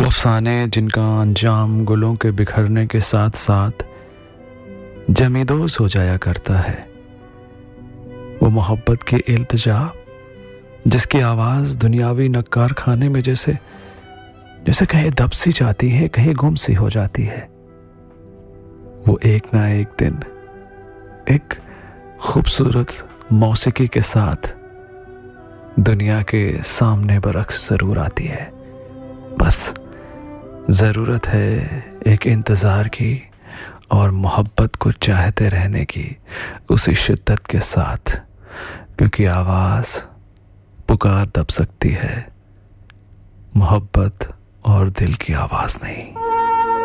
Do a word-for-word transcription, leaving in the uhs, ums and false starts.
अफसाने जिनका अंजाम गुलों के बिखरने के साथ साथ जमीदोज हो जाया करता है। वो मोहब्बत की इल्तिजा जिसकी आवाज़ दुनियावी नक्कार खाने में जैसे जैसे कहीं दब सी जाती है, कहीं गुम सी हो जाती है। वो एक ना एक दिन एक खूबसूरत मौसीकी के साथ दुनिया के सामने बरक्स जरूर आती है। बस ज़रूरत है एक इंतज़ार की और मोहब्बत को चाहते रहने की उसी शिद्दत के साथ, क्योंकि आवाज़ पुकार दब सकती है, मोहब्बत और दिल की आवाज़ नहीं।